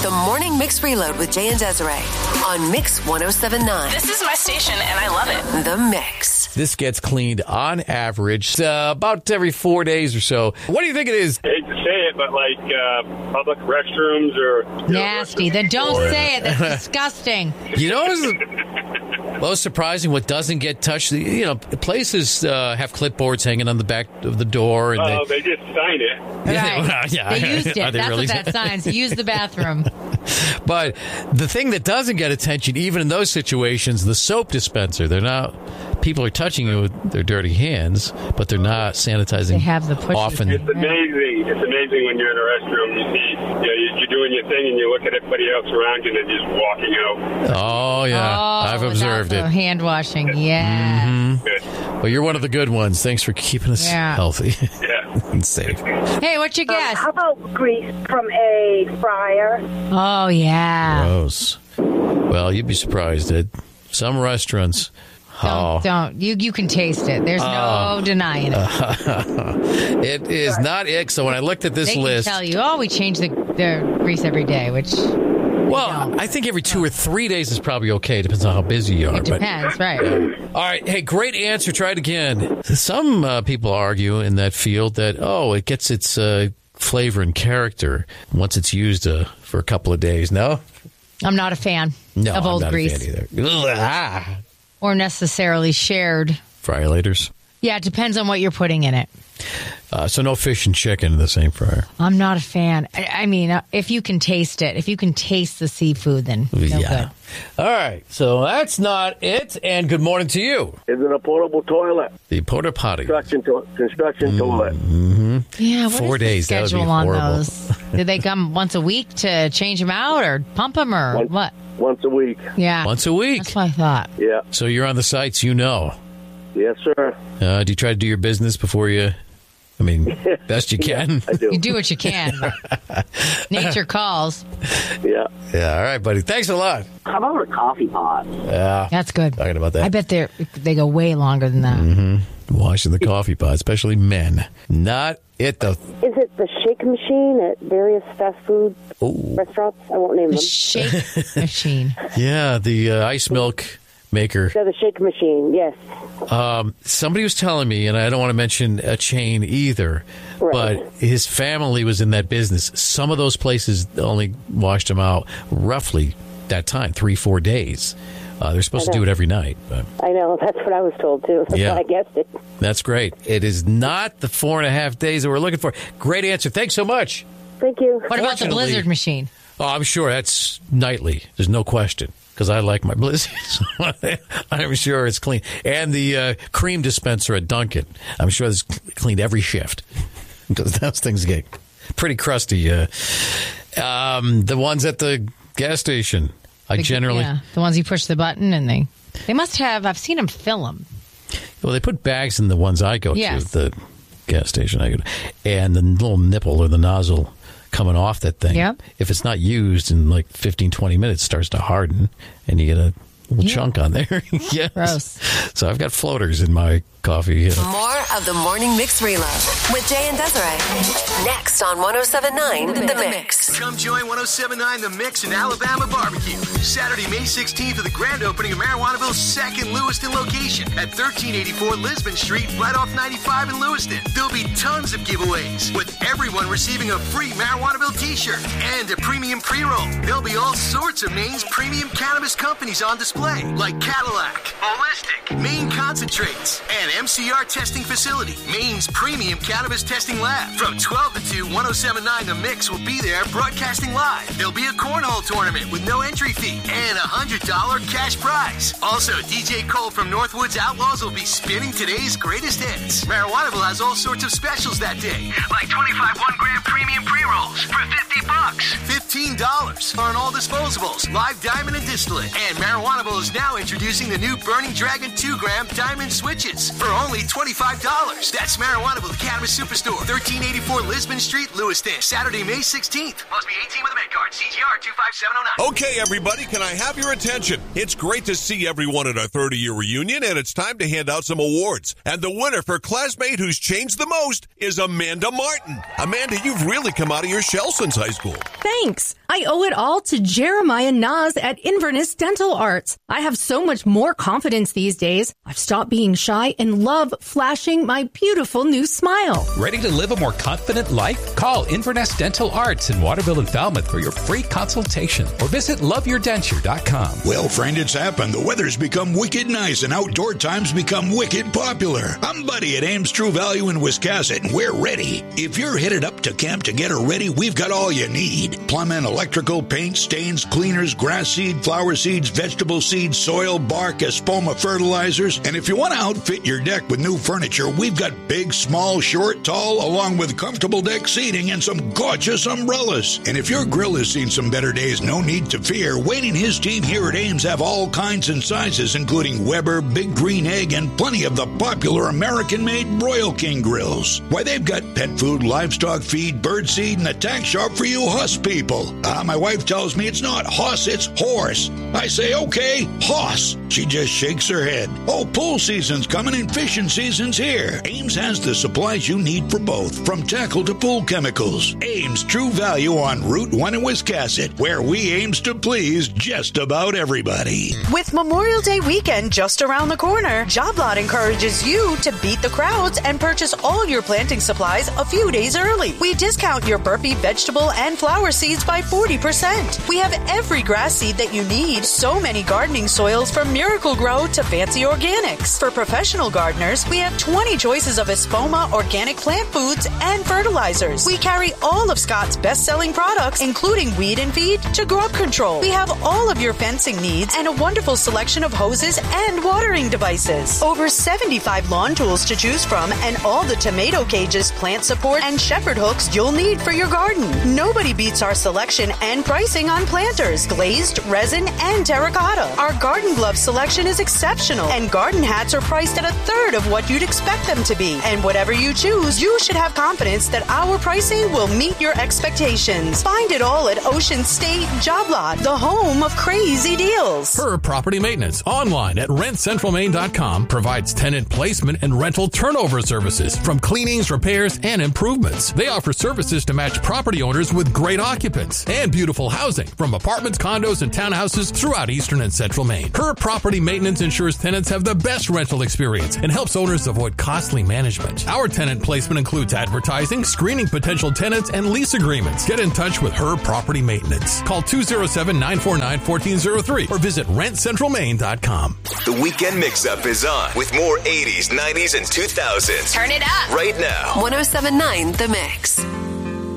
The Morning Mix Reload with Jay and Desiree on Mix 107.9. This is my station, and I love it. The Mix. This gets cleaned on average about every 4 days or so. What do you think it is? I hate to say it, but like public restrooms or... Nasty. Then don't say it. That's disgusting. You know what's the most surprising? What doesn't get touched? You know, places have clipboards hanging on the back of the door. And they just sign it. Right. Yeah. They used it. Are they That's really? what that signs. Use the bathroom. But the thing that doesn't get attention, even in those situations, the soap dispenser. They're not... People are touching it with their dirty hands, but they're not sanitizing. They have the pushes. Often. It's amazing. It's amazing when you're in a restroom. You see, you're doing your thing, and you look at everybody else around you, and they're just walking out. Oh, yeah. I've observed it. Hand washing, yeah. Mm-hmm. Well, you're one of the good ones. Thanks for keeping us healthy and safe. Hey, what's your guess? How about grease from a fryer? Oh, yeah. Gross. Well, you'd be surprised at some restaurants. Don't. You can taste it. There's no denying it. It is not ick. So when I looked at this list... They can tell you, we change the grease every day, which... Well, I think every 2 or 3 days is probably okay. Depends on how busy you are. It depends, right. All right. Hey, great answer. Try it again. Some people argue in that field that, it gets its flavor and character once it's used for a couple of days. No? I'm not a fan of old grease. I'm not a fan either. Or necessarily shared. Fryer-laters? Yeah, it depends on what you're putting in it. So no fish and chicken in the same fryer? I'm not a fan. I mean, if you can taste it, if you can taste the seafood, then no good. All right, so that's not it. And good morning to you. Is it a portable toilet? The porta potty. Construction toilet. Mm-hmm. Yeah, what 4 is the days. That would be schedule on horrible. those? Did they come once a week to change them out or pump them or what? Once a week. Yeah. Once a week. That's what I thought. Yeah. So you're on the sites, you know. Yes, sir. Do you try to do your business before you... I mean, best you can. I do. You do what you can. Nature calls. Yeah. Yeah, all right, buddy. Thanks a lot. How about a coffee pot? Yeah. That's good. Talking about that. I bet they go way longer than that. Mm-hmm. Washing the coffee pot, especially men. Not it, though. Is it the shake machine at various fast food restaurants? I won't name The them. shake machine. Yeah, the ice milk maker. Yeah, the shake machine, yes. Somebody was telling me, and I don't want to mention a chain either, Right. but his family was in that business. Some of those places only washed them out roughly that time, 3-4 days. They're supposed to do it every night. But I know. That's what I was told, too. That's why I guessed it. that's great. It is not the 4.5 days that we're looking for. Great answer. Thanks so much. Thank you. What about the Blizzard machine? Oh, I'm sure that's nightly. There's no question. Because I like my Blizzards. I'm sure it's clean. And the cream dispenser at Dunkin'. I'm sure it's cleaned every shift. Because those things get pretty crusty. The ones at the gas station. The ones you push the button and they must have, I've seen them fill them. Well, they put bags in the ones I go Yes. to, the gas station I go to. And the little nipple or the nozzle coming off that thing. Yep. If it's not used in like 15, 20 minutes, it starts to harden and you get a little chunk on there. Yes. Gross. So I've got floaters in my coffee. More of the Morning Mix Reload with Jay and Desiree. Next on 107.9 The Mix. Come join 107.9 The Mix and Alabama Barbecue. Saturday, May 16th at the grand opening of Marijuanaville's second Lewiston location at 1384 Lisbon Street, right off 95 in Lewiston. There'll be tons of giveaways, with everyone receiving a free Marijuanaville t-shirt and a premium pre-roll. There'll be all sorts of Maine's premium cannabis companies on display, like Cadillac, Holistic, Maine Concentrates, and MCR Testing Facility, Maine's premium cannabis testing lab. From 12 to 2, 107.9 The Mix will be there broadcasting live. There'll be a cornhole tournament with no entry fee and a $100 cash prize. Also, DJ Cole from Northwoods Outlaws will be spinning today's greatest hits. Marijuanaville has all sorts of specials that day, like 25 1-gram premium pre-rolls for $50. $15 on all disposables, live diamond and distillate. And Marijuanaville is now introducing the new Burning Dragon 2-gram diamond switches for only $25. That's Marijuanaville, the Cannabis Superstore, 1384 Lisbon Street, Lewiston. Saturday, May 16th. Must be 18 with a med card. CGR 25709. Okay, everybody, can I have your attention? It's great to see everyone at our 30-year reunion, and it's time to hand out some awards. And the winner for classmate who's changed the most is Amanda Martin. Amanda, you've really come out of your shell since high school. Thanks. I owe it all to Jeremiah Nas at Inverness Dental Arts. I have so much more confidence these days. I've stopped being shy and love flashing my beautiful new smile. Ready to live a more confident life? Call Inverness Dental Arts in Waterville and Falmouth for your free consultation or visit loveyourdenture.com. Well, friend, it's happened. The weather's become wicked nice and outdoor times become wicked popular. I'm Buddy at Ames True Value in Wiscasset, and we're ready. If you're headed up to camp to get her ready, we've got all you need. Plumbing, electrical, paint, stains, cleaners, grass seed, flower seeds, vegetable seeds, soil, bark, espoma fertilizers. And if you want to outfit your deck with new furniture, we've got big, small, short, tall, along with comfortable deck seating and some gorgeous umbrellas. And if your grill has seen some better days, no need to fear. Wayne and his team here at Ames have all kinds and sizes, including Weber, Big Green Egg, and plenty of the popular American-made Royal King grills. Why, they've got pet food, livestock feed, bird seed, and a tack shop for you horse people. My wife tells me it's not hoss, it's horse. I say, okay, hoss. She just shakes her head. Oh, pool season's coming and fishing season's here. Ames has the supplies you need for both, from tackle to pool chemicals. Ames True Value on Route 1 in Wiscasset, where we aims to please just about everybody. With Memorial Day weekend just around the corner, Job Lot encourages you to beat the crowds and purchase all your planting supplies a few days early. We discount your Burpee vegetable and flower seeds by 40%. We have every grass seed that you need. So many gardening soils from Miracle Grow to Fancy Organics. For professional gardeners, we have 20 choices of Espoma organic plant foods and fertilizers. We carry all of Scott's best-selling products, including weed and feed to grub control. We have all of your fencing needs and a wonderful selection of hoses and watering devices. Over 75 lawn tools to choose from and all the tomato cages, plant support, and shepherd hooks you'll need for your garden. Nobody beats our selection and pricing on planters, glazed, resin, and terracotta. Our garden glove selection is exceptional, and garden hats are priced at a third of what you'd expect them to be. And whatever you choose, you should have confidence that our pricing will meet your expectations. Find it all at Ocean State Job Lot, the home of crazy deals. Her Property Maintenance, online at rentcentralmaine.com, provides tenant placement and rental turnover services, from cleanings, repairs, and improvements. They offer services to match property owners with great occupants and beautiful housing, from apartments, condos, and townhouses throughout Eastern and Central Maine. Her Property Maintenance ensures tenants have the best rental experience and helps owners avoid costly management. Our tenant placement includes advertising, screening potential tenants, and lease agreements. Get in touch with Her Property Maintenance. Call 207-949-1403 or visit rentcentralmaine.com. The Weekend Mix-Up is on with more 80s, 90s, and 2000s. Turn it up right now. 107.9 The Mix.